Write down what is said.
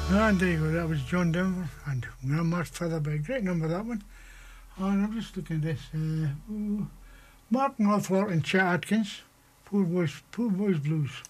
And there you go, that was John Denver and Grandma's Featherbed. Great number, that one. And I'm just looking at this. Martin Althorpe and Chet Atkins, Poor Boys Blues.